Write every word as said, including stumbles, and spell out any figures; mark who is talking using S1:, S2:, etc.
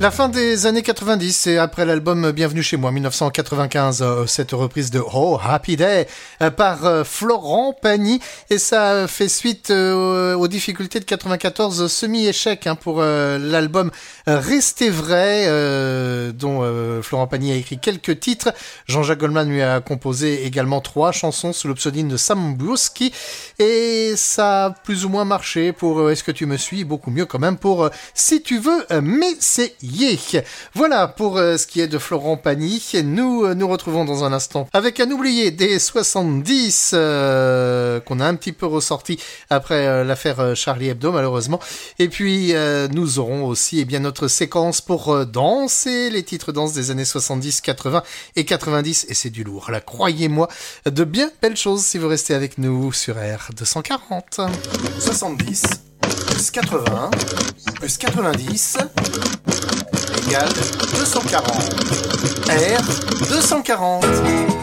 S1: La fin des années quatre-vingt-dix et après l'album Bienvenue chez moi, dix-neuf cent quatre-vingt-quinze, euh, cette reprise de Oh Happy Day euh, par euh, Florent Pagny, et ça fait suite euh, aux difficultés de quatre-vingt-quatorze, semi-échec hein, pour euh, l'album Restez vrai, euh, dont euh, Florent Pagny a écrit quelques titres. Jean-Jacques Goldman lui a composé également trois chansons sous le pseudonyme de Sam Bruschi, et ça a plus ou moins marché pour euh, Est-ce que tu me suis, beaucoup mieux quand même pour euh, Si tu veux euh, m'essayer. Voilà pour euh, ce qui est de Florent Pagny. Nous euh, nous retrouvons dans un instant avec un oublié des soixante-dix euh, qu'on a un petit peu ressorti après euh, l'affaire euh, Charlie Hebdo malheureusement. Et puis euh, nous aurons aussi eh bien notre séquence pour euh, danser les titres danse des années soixante-dix, quatre-vingts et quatre-vingt-dix, et c'est du lourd là, croyez-moi, de bien belles choses si vous restez avec nous sur R deux cent quarante.
S2: soixante-dix plus quatre-vingts plus quatre-vingt-dix égale deux cent quarante. R deux cent quarante.